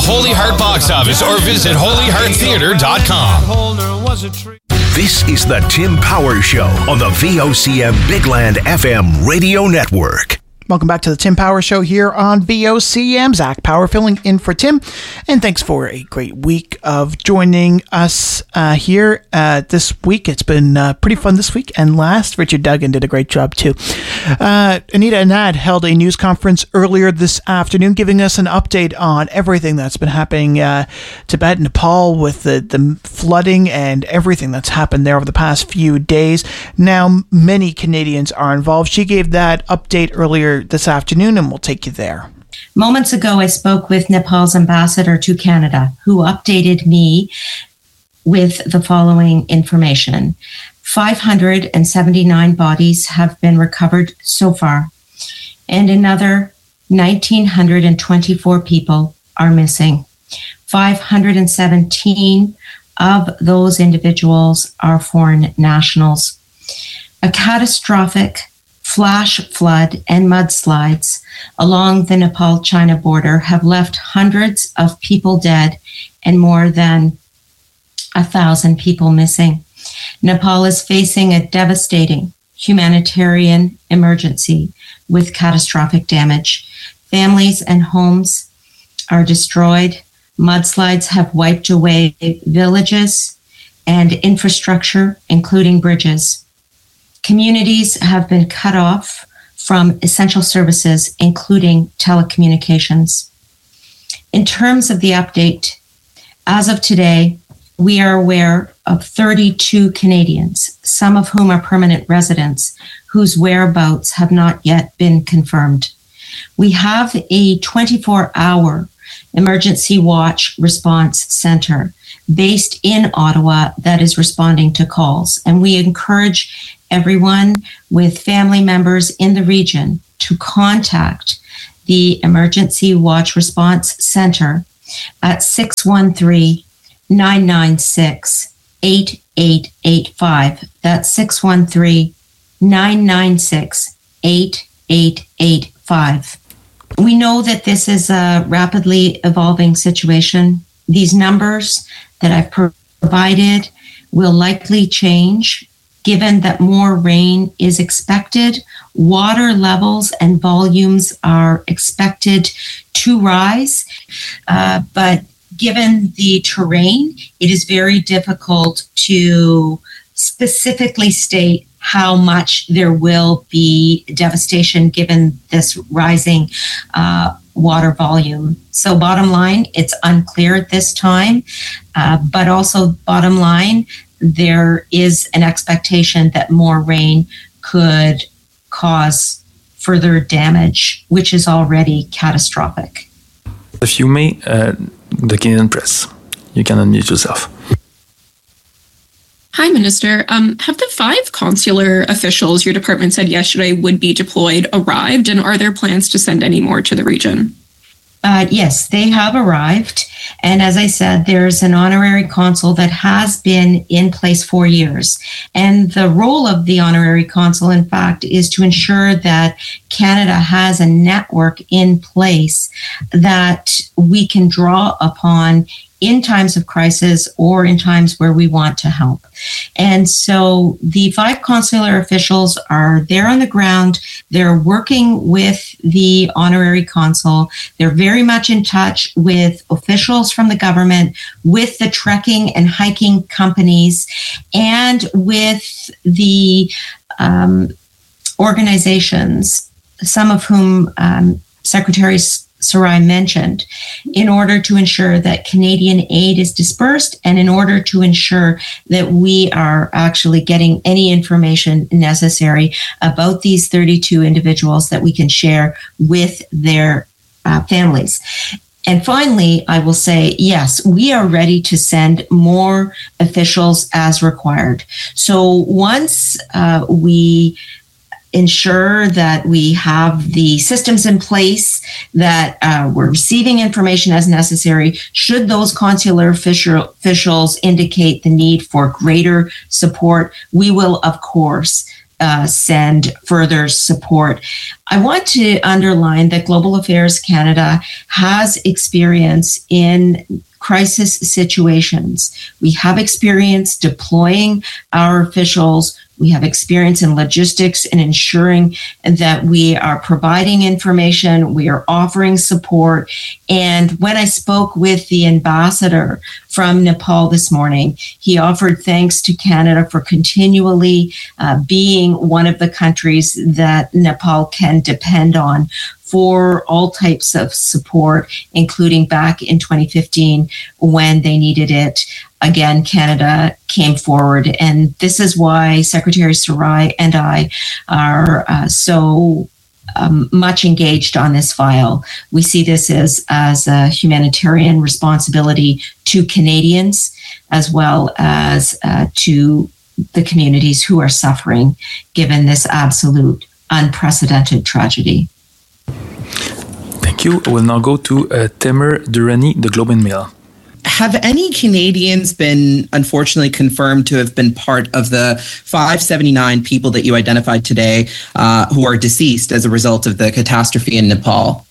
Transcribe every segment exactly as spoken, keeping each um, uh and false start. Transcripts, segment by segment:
Holy Heart box office or visit holy heart theater dot com. This is the Tim Power Show on the V O C M Big Land F M radio network. Welcome back to the Tim Power Show here on V O C M. Zach Power filling in for Tim. And thanks for a great week of joining us uh, here uh, this week. It's been uh, pretty fun this week and last. Richard Duggan did a great job too. Uh, Anita Anand held a news conference earlier this afternoon giving us an update on everything that's been happening uh, Tibet, Nepal with the, the flooding and everything that's happened there over the past few days. Now many Canadians are involved. She gave that update earlier this afternoon, and we'll take you there. Moments ago, I spoke with Nepal's ambassador to Canada, who updated me with the following information. five hundred seventy-nine bodies have been recovered so far, and another one thousand nine hundred twenty-four people are missing. five hundred seventeen of those individuals are foreign nationals. A catastrophic flash flood and mudslides along the Nepal-China border have left hundreds of people dead and more than a thousand people missing. Nepal is facing a devastating humanitarian emergency with catastrophic damage. Families and homes are destroyed. Mudslides have wiped away villages and infrastructure, including bridges. Communities have been cut off from essential services, including telecommunications. In terms of the update, as of today, we are aware of thirty-two Canadians, some of whom are permanent residents, whose whereabouts have not yet been confirmed. We have a twenty-four hour emergency watch response center based in Ottawa that is responding to calls, and we encourage everyone with family members in the region to contact the Emergency Watch Response Center at six one three, nine nine six, eight eight eight five. That's six one three, nine nine six, eight eight eight five. We know that this is a rapidly evolving situation. These numbers that I've provided will likely change. Given that more rain is expected, water levels and volumes are expected to rise. Uh, but given the terrain, it is very difficult to specifically state how much there will be devastation given this rising uh, water volume. So bottom line, it's unclear at this time, uh, but also bottom line, there is an expectation that more rain could cause further damage, which is already catastrophic. If you may, uh, the Canadian Press, you can unmute yourself. Hi, Minister. Um, have the five consular officials your department said yesterday would be deployed arrived, and are there plans to send any more to the region? Uh, yes, they have arrived. And as I said, there's an honorary consul that has been in place for years. And the role of the honorary consul, in fact, is to ensure that Canada has a network in place that we can draw upon in times of crisis or in times where we want to help. And so the five consular officials are there on the ground. They're working with the honorary consul. They're very much in touch with officials from the government, with the trekking and hiking companies, and with the um, organizations, some of whom um, Secretary Sarai mentioned, in order to ensure that Canadian aid is dispersed and in order to ensure that we are actually getting any information necessary about these thirty-two individuals that we can share with their uh, families. And finally, I will say, yes, we are ready to send more officials as required. So once uh, we ensure that we have the systems in place, that uh, we're receiving information as necessary, should those consular official, officials indicate the need for greater support, we will, of course, uh, send further support. I want to underline that Global Affairs Canada has experience in crisis situations. We have experience deploying our officials. We have experience in logistics and ensuring that we are providing information, we are offering support. And when I spoke with the ambassador from Nepal this morning, he offered thanks to Canada for continually uh, being one of the countries that Nepal can depend on for all types of support, including back in twenty fifteen when they needed it. Again, Canada came forward, and this is why Secretary Sarai and I are uh, so um, much engaged on this file. We see this as, as a humanitarian responsibility to Canadians, as well as uh, to the communities who are suffering, given this absolute unprecedented tragedy. Thank you. We'll now go to uh, Temer Durrani, the Globe and Mail. Have any Canadians been unfortunately confirmed to have been part of the five seventy-nine people that you identified today uh, who are deceased as a result of the catastrophe in Nepal?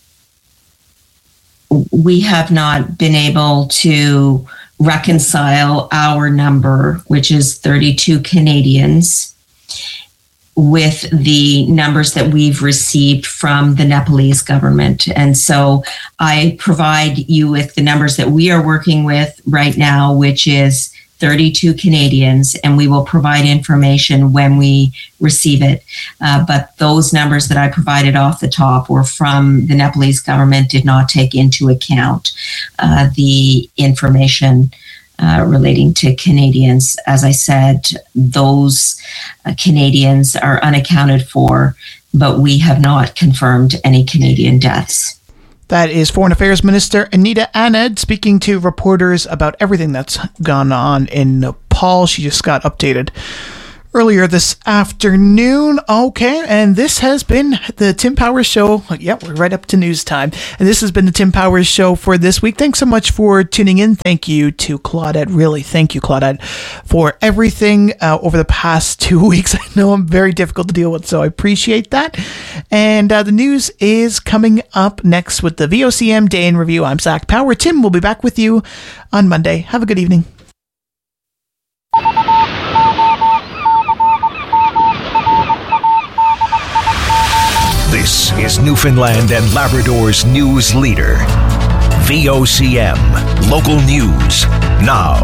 We have not been able to reconcile our number, which is thirty-two Canadians, with the numbers that we've received from the Nepalese government. And so I provide you with the numbers that we are working with right now, which is thirty-two Canadians, and we will provide information when we receive it. Uh, but those numbers that I provided off the top were from the Nepalese government, did not take into account uh, the information Uh, relating to Canadians. As I said, those uh, Canadians are unaccounted for, but we have not confirmed any Canadian deaths. That is Foreign Affairs Minister Anita Anand speaking to reporters about everything that's gone on in Nepal. She just got updated earlier this afternoon. Okay, and this has been the Tim Powers Show. Yep, we're right up to news time. And this has been the Tim Powers Show for this week. Thanks so much for tuning in. Thank you to Claudette. Really, thank you, Claudette, for everything uh, over the past two weeks. I know I'm very difficult to deal with, so I appreciate that. And uh, the news is coming up next with the V O C M Day in Review. I'm Zach Power. Tim will be back with you on Monday. Have a good evening. This is Newfoundland and Labrador's news leader. V O C M. Local news now.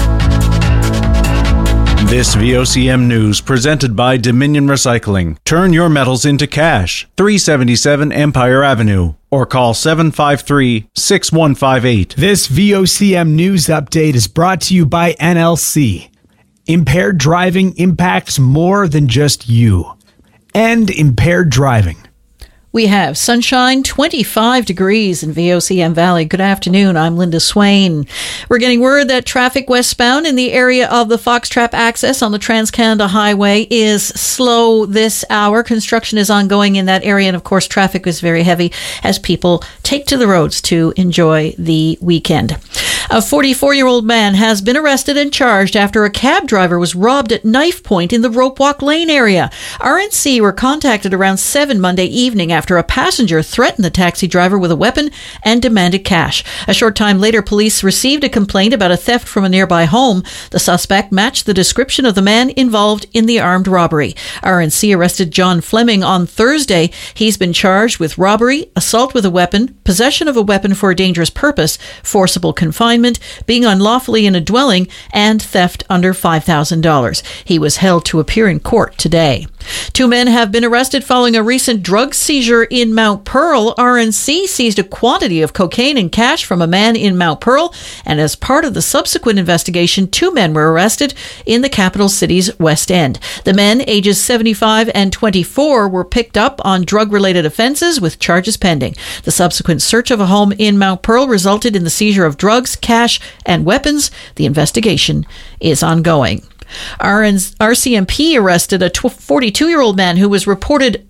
This V O C M news presented by Dominion Recycling. Turn your metals into cash. three seventy-seven Empire Avenue. Or call seven five three, six one five eight. This V O C M news update is brought to you by N L C. Impaired driving impacts more than just you. End impaired driving. We have sunshine, twenty-five degrees in V O C M Valley. Good afternoon. I'm Linda Swain. We're getting word that traffic westbound in the area of the Foxtrap access on the Trans-Canada Highway is slow this hour. Construction is ongoing in that area, and of course, traffic is very heavy as people take to the roads to enjoy the weekend. A forty-four-year-old man has been arrested and charged after a cab driver was robbed at knife point in the Rope Walk Lane area. R N C were contacted around seven Monday evening after after a passenger threatened the taxi driver with a weapon and demanded cash. A short time later, police received a complaint about a theft from a nearby home. The suspect matched the description of the man involved in the armed robbery. R N C arrested John Fleming on Thursday. He's been charged with robbery, assault with a weapon, possession of a weapon for a dangerous purpose, forcible confinement, being unlawfully in a dwelling, and theft under five thousand dollars. He was held to appear in court today. Two men have been arrested following a recent drug seizure in Mount Pearl. R N C seized a quantity of cocaine and cash from a man in Mount Pearl, and as part of the subsequent investigation, two men were arrested in the capital city's West End. The men, ages seventy-five and twenty-four, were picked up on drug-related offenses with charges pending. The subsequent search of a home in Mount Pearl resulted in the seizure of drugs, cash, and weapons. The investigation is ongoing. R C M P arrested a forty-two-year-old man who was reported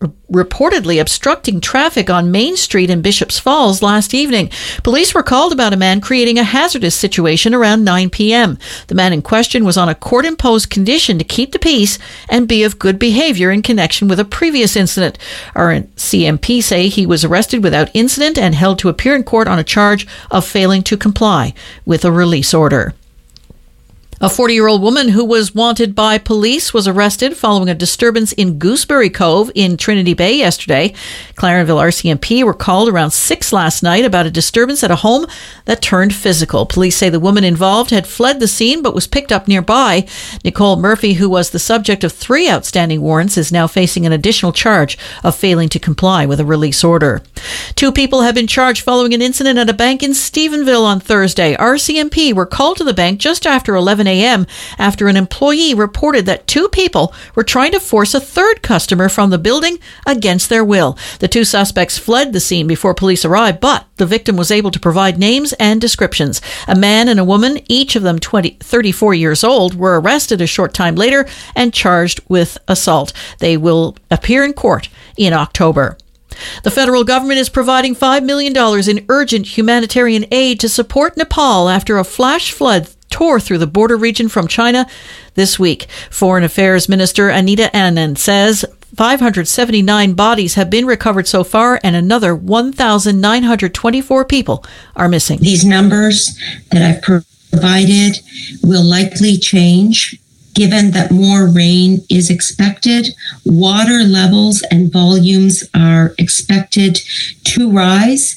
reportedly obstructing traffic on Main Street in Bishops Falls last evening. Police were called about a man creating a hazardous situation around nine p.m. The man in question was on a court-imposed condition to keep the peace and be of good behavior in connection with a previous incident. Our C M P say he was arrested without incident and held to appear in court on a charge of failing to comply with a release order. A forty-year-old woman who was wanted by police was arrested following a disturbance in Gooseberry Cove in Trinity Bay yesterday. Clarenville R C M P were called around six last night about a disturbance at a home that turned physical. Police say the woman involved had fled the scene but was picked up nearby. Nicole Murphy, who was the subject of three outstanding warrants, is now facing an additional charge of failing to comply with a release order. Two people have been charged following an incident at a bank in Stephenville on Thursday. R C M P were called to the bank just after eleven a.m. after an employee reported that two people were trying to force a third customer from the building against their will. The two suspects fled the scene before police arrived, but the victim was able to provide names and descriptions. A man and a woman, each of them twenty, thirty-four years old, were arrested a short time later and charged with assault. They will appear in court in October. The federal government is providing five million dollars in urgent humanitarian aid to support Nepal after a flash flood tore through the border region from China this week. Foreign Affairs Minister Anita Anand says five hundred seventy-nine bodies have been recovered so far and another one thousand nine hundred twenty-four people are missing. These numbers that I've provided will likely change given that more rain is expected. Water levels and volumes are expected to rise.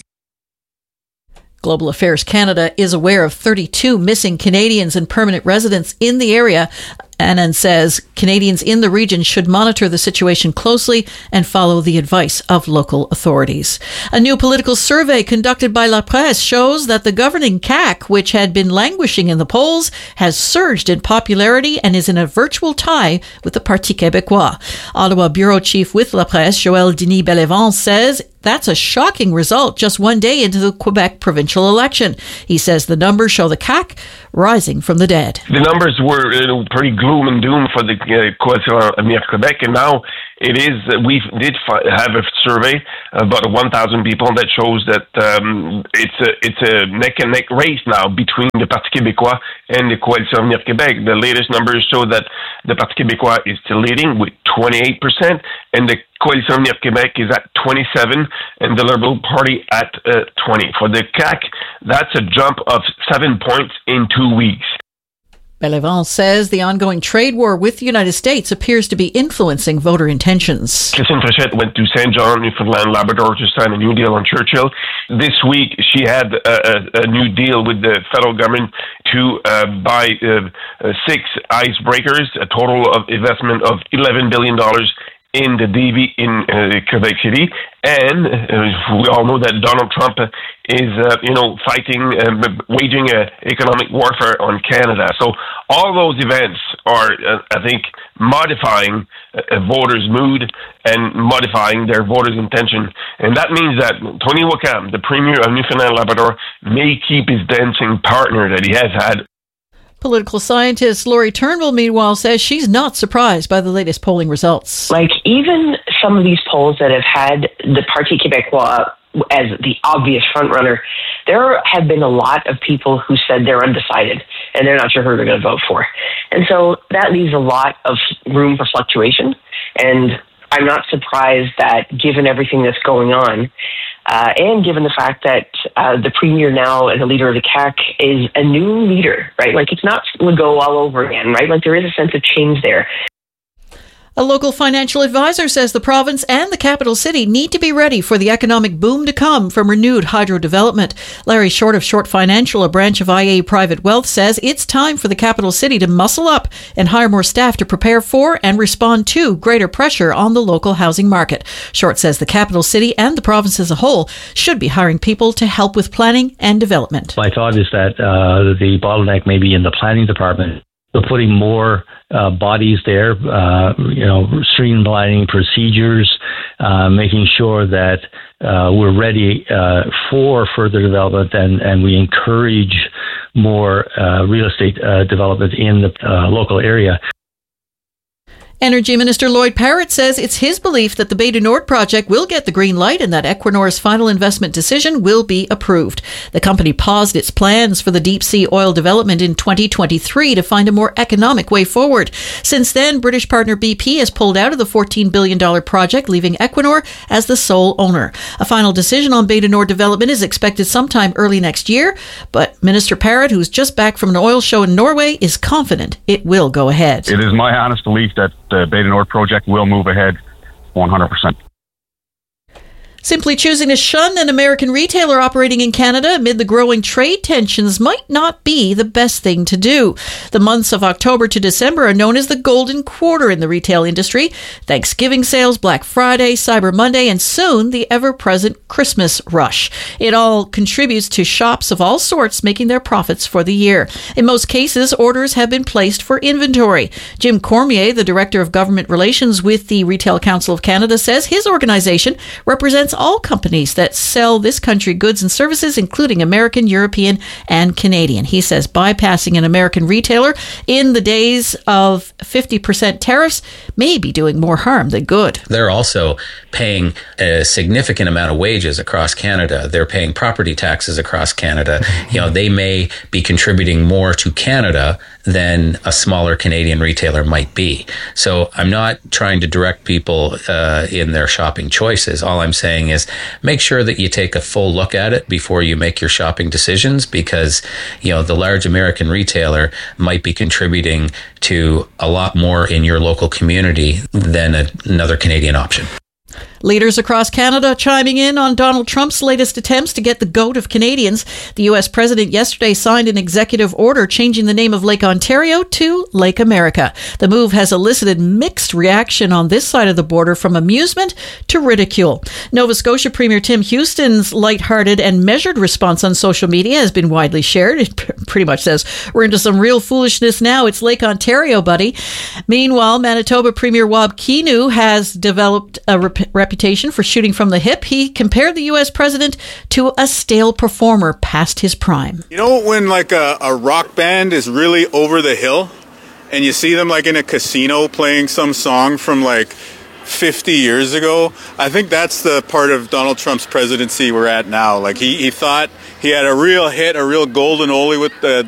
Global Affairs Canada is aware of thirty-two missing Canadians and permanent residents in the area. Anand says Canadians in the region should monitor the situation closely and follow the advice of local authorities. A new political survey conducted by La Presse shows that the governing C A Q, which had been languishing in the polls, has surged in popularity and is in a virtual tie with the Parti Québécois. Ottawa bureau chief with La Presse, Joël Denis-Bellevance, says that's a shocking result just one day into the Quebec provincial election. He says the numbers show the C A C rising from the dead. The numbers were you know, pretty gloom and doom for the uh, Coalition Avenir Québec, and now it is. Uh, we did fi- have a survey, about one thousand people, that shows that um, it's a it's a neck and neck race now between the Parti Québécois and the Coalition Avenir Québec. The latest numbers show that the Parti Québécois is still leading with twenty-eight percent, and the Coalition Avenir Québec is at twenty-seven, and the Liberal Party at uh, twenty. For the C A C, that's a jump of seven points in two weeks. Bellevance says the ongoing trade war with the United States appears to be influencing voter intentions. Christine Fréchette went to Saint John, Newfoundland, Labrador to sign a new deal on Churchill. This week, she had a, a, a new deal with the federal government to uh, buy uh, uh, six icebreakers, a total of investment of eleven billion dollars in the D V in uh, Quebec City. And uh, we all know that Donald Trump is, uh, you know, fighting, uh, waging a economic warfare on Canada. So all those events are, uh, I think, modifying a voter's mood and modifying their voters' intention. And that means that Tony Wakam, the Premier of Newfoundland and Labrador, may keep his dancing partner that he has had. Political scientist Laurie Turnbull, meanwhile, says she's not surprised by the latest polling results. Like, even some of these polls that have had the Parti Québécois as the obvious frontrunner, there have been a lot of people who said they're undecided and they're not sure who they're going to vote for. And so that leaves a lot of room for fluctuation. And I'm not surprised that, given everything that's going on, uh, and given the fact that uh, the Premier now, as a leader of the C A C, is a new leader, right? Like, it's not Legault all over again, right? Like, there is a sense of change there. A local financial advisor says the province and the capital city need to be ready for the economic boom to come from renewed hydro development. Larry Short of Short Financial, a branch of I A Private Wealth, says it's time for the capital city to muscle up and hire more staff to prepare for and respond to greater pressure on the local housing market. Short says the capital city and the province as a whole should be hiring people to help with planning and development. My thought is that uh, the bottleneck may be in the planning department. So putting more uh, bodies there, uh, you know, streamlining procedures, uh, making sure that uh, we're ready uh, for further development, and, and we encourage more uh, real estate uh, development in the uh, local area. Energy Minister Lloyd Parrott says it's his belief that the Bay du Nord project will get the green light and that Equinor's final investment decision will be approved. The company paused its plans for the deep-sea oil development in twenty twenty-three to find a more economic way forward. Since then, British partner B P has pulled out of the fourteen billion dollars project, leaving Equinor as the sole owner. A final decision on Bay du Nord development is expected sometime early next year, but Minister Parrott, who's just back from an oil show in Norway, is confident it will go ahead. It is my honest belief that the Bay du Nord project will move ahead one hundred percent. Simply choosing to shun an American retailer operating in Canada amid the growing trade tensions might not be the best thing to do. The months of October to December are known as the golden quarter in the retail industry. Thanksgiving sales, Black Friday, Cyber Monday, and soon the ever-present Christmas rush. It all contributes to shops of all sorts making their profits for the year. In most cases, orders have been placed for inventory. Jim Cormier, the Director of Government Relations with the Retail Council of Canada, says his organization represents all companies that sell this country goods and services, including American, European, and Canadian. He says bypassing an American retailer in the days of fifty percent tariffs may be doing more harm than good. They're also paying a significant amount of wages across Canada. They're paying property taxes across Canada. You know, they may be contributing more to Canada than a smaller Canadian retailer might be. So I'm not trying to direct people uh, in their shopping choices. All I'm saying is make sure that you take a full look at it before you make your shopping decisions, because, you know, the large American retailer might be contributing to a lot more in your local community than a, another Canadian option. Leaders across Canada chiming in on Donald Trump's latest attempts to get the goat of Canadians. The U S president yesterday signed an executive order changing the name of Lake Ontario to Lake America. The move has elicited mixed reaction on this side of the border, from amusement to ridicule. Nova Scotia Premier Tim Houston's lighthearted and measured response on social media has been widely shared. It pretty much says, "We're into some real foolishness now. It's Lake Ontario, buddy." Meanwhile, Manitoba Premier Wab Kinew has developed a rep- reputation for shooting from the hip. He compared the U S president to a stale performer past his prime. You know when like a, a rock band is really over the hill and you see them like in a casino playing some song from like fifty years ago? I think that's the part of Donald Trump's presidency we're at now. Like he, he thought he had a real hit, a real golden oldie with the